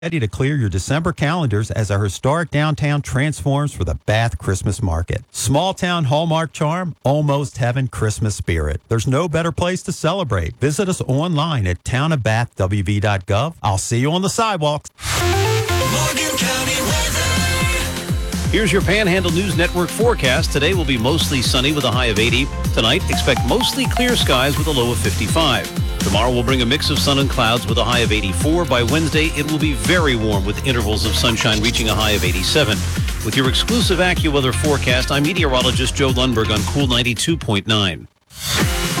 Ready to clear your December calendars as our historic downtown transforms for the Bath Christmas Market. Small town hallmark charm, almost heaven Christmas spirit. There's no better place to celebrate. Visit us online at townofbathwv.gov. I'll see you on the sidewalks. Morgan County weather. Here's your Panhandle News Network forecast. Today will be mostly sunny with a high of 80. Tonight, expect mostly clear skies with a low of 55. Tomorrow will bring a mix of sun and clouds with a high of 84. By Wednesday, it will be very warm with intervals of sunshine reaching a high of 87. With your exclusive AccuWeather forecast, I'm meteorologist Joe Lundberg on Cool 92.9.